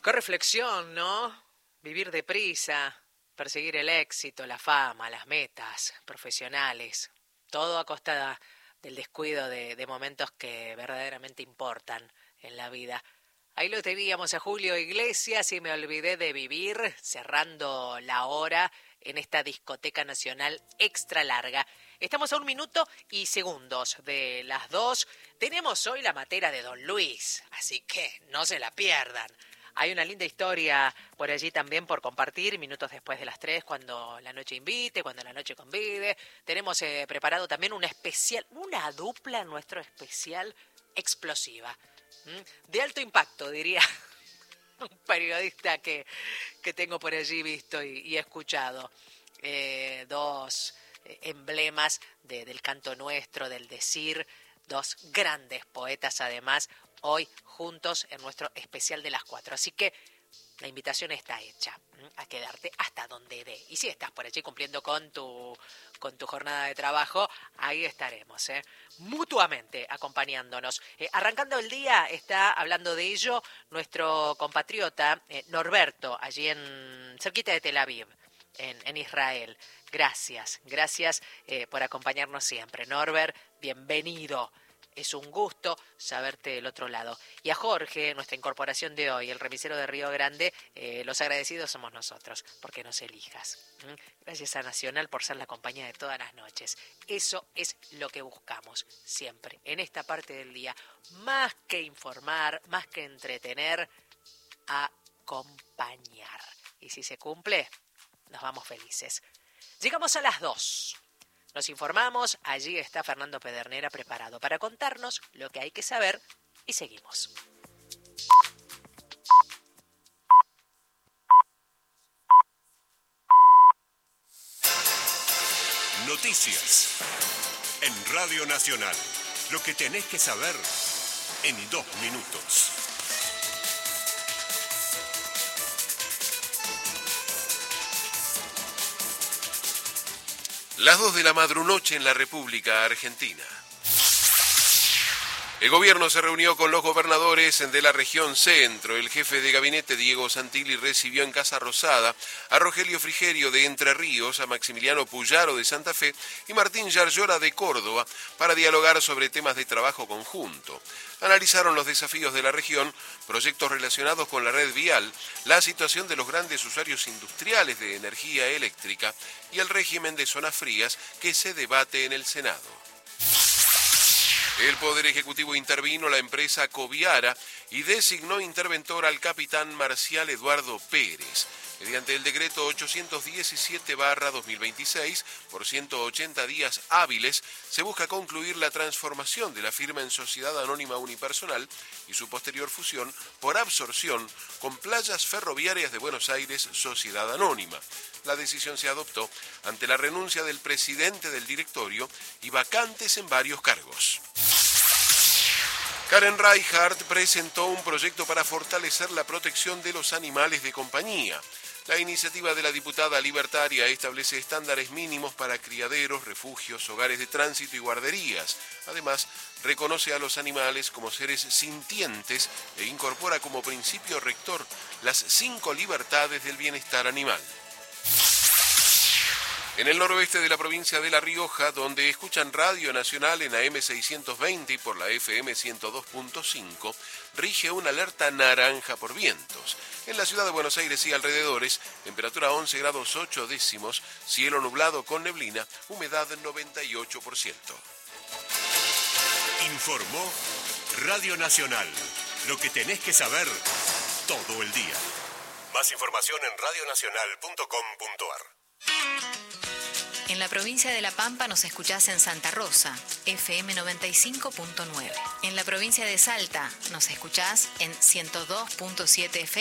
Qué reflexión, ¿no? Vivir deprisa, perseguir el éxito, la fama, las metas profesionales, todo a costa del descuido de momentos que verdaderamente importan en la vida. Ahí lo teníamos a Julio Iglesias y me olvidé de vivir, cerrando la hora en esta discoteca nacional extra larga. Estamos a 1 minuto y segundos de las 2. Tenemos hoy la matera de Don Luis, así que no se la pierdan. Hay una linda historia por allí también por compartir, minutos después de las 3, cuando la noche invite, cuando la noche convide. Tenemos preparado también un especial, una dupla, nuestro especial explosiva. De alto impacto, diría un periodista que tengo por allí visto y escuchado. Dos emblemas del canto nuestro, del decir, dos grandes poetas además, hoy juntos en nuestro especial de las 4. Así que la invitación está hecha a quedarte hasta donde dé. Y si estás por allí cumpliendo con tu jornada de trabajo, ahí estaremos, mutuamente acompañándonos. Arrancando el día, está hablando de ello nuestro compatriota Norberto, allí cerquita de Tel Aviv, en Israel. Gracias por acompañarnos siempre. Norbert, bienvenido. Es un gusto saberte del otro lado. Y a Jorge, nuestra incorporación de hoy, el remisero de Río Grande, los agradecidos somos nosotros, porque nos elijas. Gracias a Nacional por ser la compañía de todas las noches. Eso es lo que buscamos siempre, en esta parte del día. Más que informar, más que entretener, acompañar. Y si se cumple, nos vamos felices. Llegamos a las 2. Nos informamos, allí está Fernando Pedernera preparado para contarnos lo que hay que saber y seguimos. Noticias en Radio Nacional. Lo que tenés que saber en 2 minutos. Las 2 de la madrunoche en la República Argentina. El gobierno se reunió con los gobernadores de la región centro. El jefe de gabinete, Diego Santilli, recibió en Casa Rosada a Rogelio Frigerio de Entre Ríos, a Maximiliano Puyaro de Santa Fe y Martín Yarlora de Córdoba para dialogar sobre temas de trabajo conjunto. Analizaron los desafíos de la región, proyectos relacionados con la red vial, la situación de los grandes usuarios industriales de energía eléctrica y el régimen de zonas frías que se debate en el Senado. El Poder Ejecutivo intervino la empresa Coviara y designó interventor al capitán Marcial Eduardo Pérez. Mediante el decreto 817/2026, por 180 días hábiles, se busca concluir la transformación de la firma en sociedad anónima unipersonal y su posterior fusión por absorción con Playas Ferroviarias de Buenos Aires, Sociedad Anónima. La decisión se adoptó ante la renuncia del presidente del directorio y vacantes en varios cargos. Karen Reichardt presentó un proyecto para fortalecer la protección de los animales de compañía. La iniciativa de la diputada libertaria establece estándares mínimos para criaderos, refugios, hogares de tránsito y guarderías. Además, reconoce a los animales como seres sintientes e incorpora como principio rector las 5 libertades del bienestar animal. En el noroeste de la provincia de La Rioja, donde escuchan Radio Nacional en AM 620 y por la FM 102.5, rige una alerta naranja por vientos. En la ciudad de Buenos Aires y alrededores, temperatura 11 grados 8 décimos, cielo nublado con neblina, humedad 98%. Informó Radio Nacional. Lo que tenés que saber todo el día. Más información en radionacional.com.ar. En la provincia de La Pampa nos escuchás en Santa Rosa, FM 95.9. En la provincia de Salta nos escuchás en 102.7 FM.